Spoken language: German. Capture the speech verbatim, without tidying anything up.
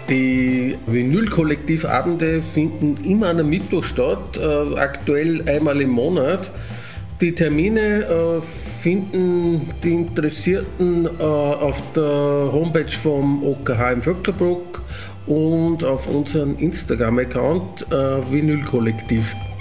Die Vinyl-Kollektivabende finden immer am Mittwoch statt, äh, aktuell einmal im Monat. Die Termine äh, finden die Interessierten äh, auf der Homepage vom O K H im Vöcklerbruck und auf unserem Instagram-Account äh, Vinyl-Kollektiv.